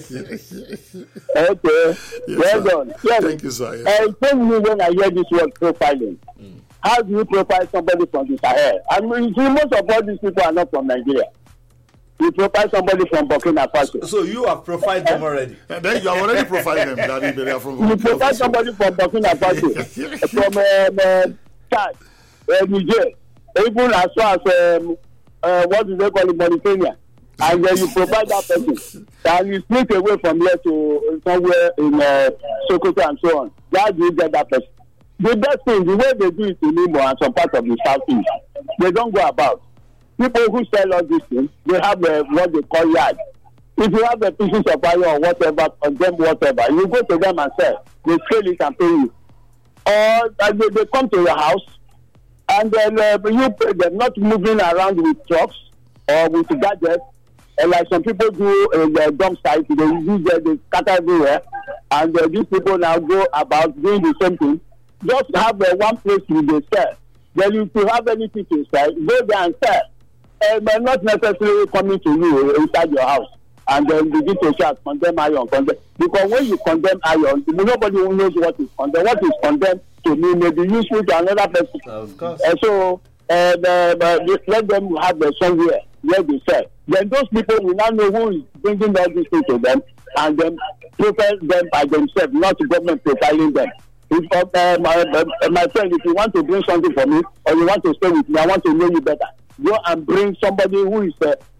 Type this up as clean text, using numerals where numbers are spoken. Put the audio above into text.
Okay. Yes, Well sir. done. Yes. Thank you, sir. Yes, Tell me when I hear this word profiling. How do you profile somebody from the Sahel? I mean, you see, most of all these people are not from Nigeria. You profile somebody from Burkina Faso. So you have profiled them already. And then you have already profiled them, Daddy. They are from You profile somebody from Burkina Faso, from Chad, Niger, even as far as what do they call it, Mauritania. And then you provide that person, and you sneak away from here to somewhere in Sokoto and so on. How do you get that person? The best thing, the way they do it in Imo and some parts of the southeast, they don't go about. People who sell all these things, they have what they call yard. If you have a pieces of iron or whatever, condemn whatever, you go to them and sell. They scale it and pay you. Or they come to your house, and then you pay them, not moving around with trucks or with gadgets. Like some people do in the dump site, they use they scatter everywhere, and these people now go about doing the same thing. Just have one place you they sell. Then if you have anything to sell, go there and sell. But not necessarily coming to you inside your house and then begin to shout, condemn iron, condemn. Because when you condemn iron, nobody knows what is condemned. What is condemned to me may be useful to another person. Of course. So let them have somewhere where they sell. Then those people will now know who is bringing all these things to them and then profile them by themselves, not the government profiling them. If, my friend, if you want to bring something for me or you want to stay with me, I want to know you better. Go and bring somebody who is a